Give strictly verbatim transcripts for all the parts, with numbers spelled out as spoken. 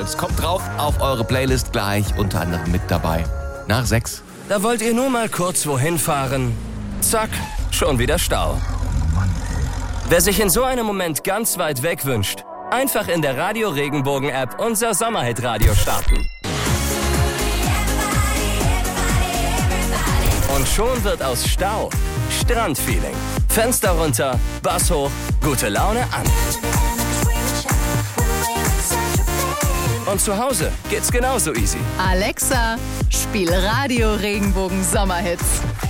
Girls. Kommt drauf auf eure Playlist gleich, unter anderem mit dabei. Nach sechs. Da wollt ihr nur mal kurz wohin fahren. Zack, schon wieder Stau. Wer sich in so einem Moment ganz weit weg wünscht, einfach in der Radio Regenbogen App unser Sommerhit-Radio starten. Und schon wird aus Stau Strandfeeling. Fenster runter, Bass hoch, gute Laune an. Und zu Hause geht's genauso easy. Alexa, spiel Radio Regenbogen Sommerhits.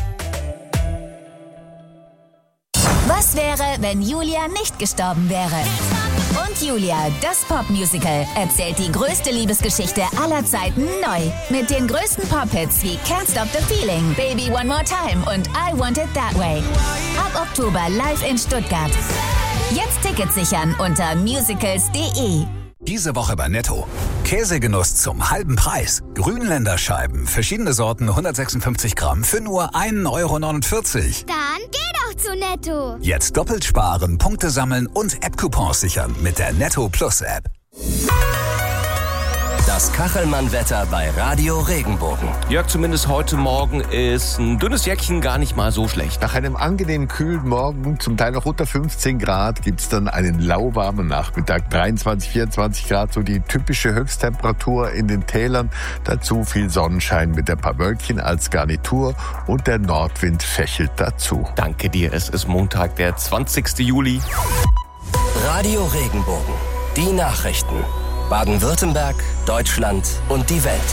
Was wäre, wenn Julia nicht gestorben wäre? Und Julia, das Popmusical, erzählt die größte Liebesgeschichte aller Zeiten neu. Mit den größten Pop-Hits wie Can't Stop the Feeling, Baby One More Time und I Want It That Way. Ab Oktober live in Stuttgart. Jetzt Tickets sichern unter musicals punkt de. Diese Woche bei Netto. Käsegenuss zum halben Preis. Grünländer Scheiben, verschiedene Sorten, hundertsechsundfünfzig Gramm für nur ein Euro neunundvierzig. Dann geh doch zu Netto. Jetzt doppelt sparen, Punkte sammeln und App-Coupons sichern mit der Netto Plus App. Das Kachelmann-Wetter bei Radio Regenbogen. Jörg, zumindest heute Morgen ist ein dünnes Jäckchen gar nicht mal so schlecht. Nach einem angenehmen kühlen Morgen, zum Teil noch unter fünfzehn Grad, gibt's dann einen lauwarmen Nachmittag. dreiundzwanzig, vierundzwanzig Grad, so die typische Höchsttemperatur in den Tälern. Dazu viel Sonnenschein mit ein paar Wölkchen als Garnitur und der Nordwind fächelt dazu. Danke dir, es ist Montag, der zwanzigsten Juli. Radio Regenbogen. Die Nachrichten. Baden-Württemberg, Deutschland und die Welt.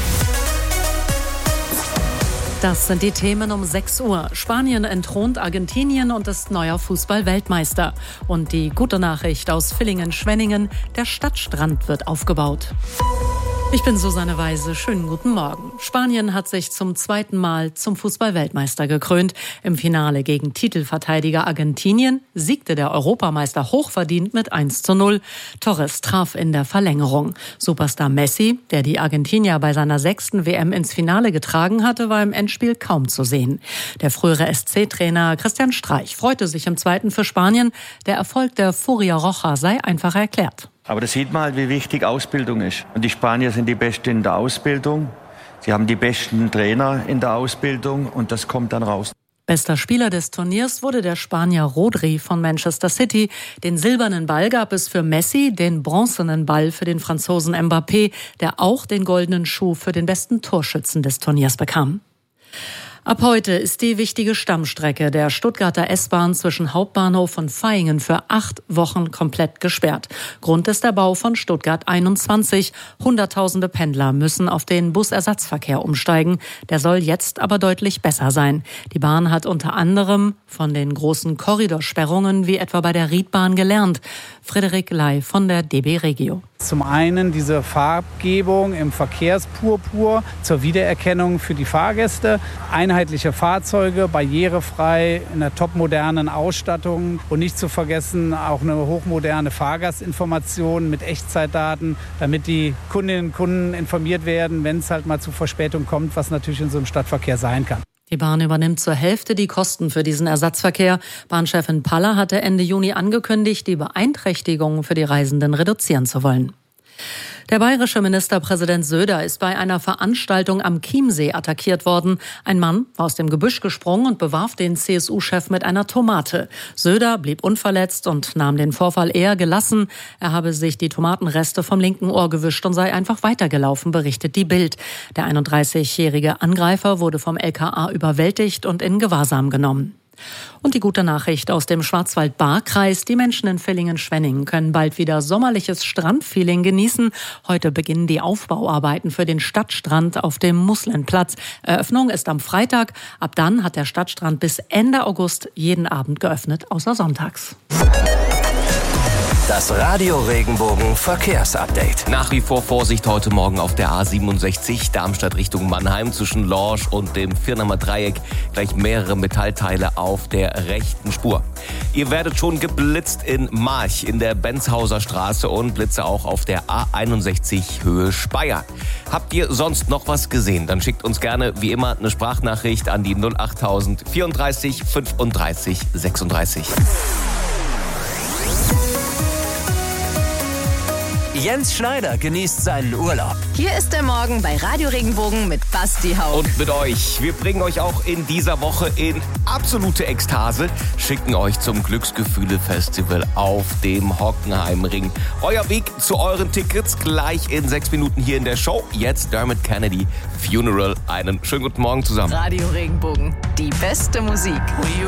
Das sind die Themen um sechs Uhr. Spanien entthront Argentinien und ist neuer Fußball-Weltmeister. Und die gute Nachricht aus Villingen-Schwenningen, der Stadtstrand wird aufgebaut. Ich bin Susanne Weise. Schönen guten Morgen. Spanien hat sich zum zweiten Mal zum Fußball-Weltmeister gekrönt. Im Finale gegen Titelverteidiger Argentinien siegte der Europameister hochverdient mit eins zu null. Torres traf in der Verlängerung. Superstar Messi, der die Argentinier bei seiner sechsten W M ins Finale getragen hatte, war im Endspiel kaum zu sehen. Der frühere S C-Trainer Christian Streich freute sich im Zweiten für Spanien. Der Erfolg der Furia Roja sei einfach erklärt. Aber da sieht man halt, wie wichtig Ausbildung ist. Und die Spanier sind die Besten in der Ausbildung. Sie haben die besten Trainer in der Ausbildung und das kommt dann raus. Bester Spieler des Turniers wurde der Spanier Rodri von Manchester City. Den silbernen Ball gab es für Messi, den bronzenen Ball für den Franzosen Mbappé, der auch den goldenen Schuh für den besten Torschützen des Turniers bekam. Ab heute ist die wichtige Stammstrecke der Stuttgarter S-Bahn zwischen Hauptbahnhof und Vaihingen für acht Wochen komplett gesperrt. Grund ist der Bau von Stuttgart einundzwanzig. Hunderttausende Pendler müssen auf den Busersatzverkehr umsteigen. Der soll jetzt aber deutlich besser sein. Die Bahn hat unter anderem von den großen Korridorsperrungen wie etwa bei der Riedbahn gelernt. Frederik Ley von der D B Regio. Zum einen diese Farbgebung im Verkehrspurpur zur Wiedererkennung für die Fahrgäste, einheitliche Fahrzeuge, barrierefrei, in einer topmodernen Ausstattung und nicht zu vergessen auch eine hochmoderne Fahrgastinformation mit Echtzeitdaten, damit die Kundinnen und Kunden informiert werden, wenn es halt mal zu Verspätung kommt, was natürlich in so einem Stadtverkehr sein kann. Die Bahn übernimmt zur Hälfte die Kosten für diesen Ersatzverkehr. Bahnchefin Paller hatte Ende Juni angekündigt, die Beeinträchtigungen für die Reisenden reduzieren zu wollen. Der bayerische Ministerpräsident Söder ist bei einer Veranstaltung am Chiemsee attackiert worden. Ein Mann war aus dem Gebüsch gesprungen und bewarf den C S U-Chef mit einer Tomate. Söder blieb unverletzt und nahm den Vorfall eher gelassen. Er habe sich die Tomatenreste vom linken Ohr gewischt und sei einfach weitergelaufen, berichtet die Bild. Der einunddreißigjährige Angreifer wurde vom L K A überwältigt und in Gewahrsam genommen. Und die gute Nachricht aus dem Schwarzwald-Baar-Kreis. Die Menschen in Villingen-Schwenningen können bald wieder sommerliches Strandfeeling genießen. Heute beginnen die Aufbauarbeiten für den Stadtstrand auf dem Muslenplatz. Eröffnung ist am Freitag. Ab dann hat der Stadtstrand bis Ende August jeden Abend geöffnet, außer sonntags. Das Radio Regenbogen Verkehrsupdate. Nach wie vor Vorsicht heute Morgen auf der A siebenundsechzig, Darmstadt Richtung Mannheim zwischen Lorsch und dem Firnamer Dreieck. Gleich mehrere Metallteile auf der rechten Spur. Ihr werdet schon geblitzt in March in der Benzhauser Straße und Blitze auch auf der A einundsechzig Höhe Speyer. Habt ihr sonst noch was gesehen? Dann schickt uns gerne wie immer eine Sprachnachricht an die null acht null null vierunddreißig fünfunddreißig sechsunddreißig. Jens Schneider genießt seinen Urlaub. Hier ist der Morgen bei Radio Regenbogen mit Basti Haupt. Und mit euch. Wir bringen euch auch in dieser Woche in absolute Ekstase, schicken euch zum Glücksgefühle-Festival auf dem Hockenheimring. Euer Weg zu euren Tickets gleich in sechs Minuten hier in der Show. Jetzt Dermot Kennedy, Funeral. Einen schönen guten Morgen zusammen. Radio Regenbogen, die beste Musik.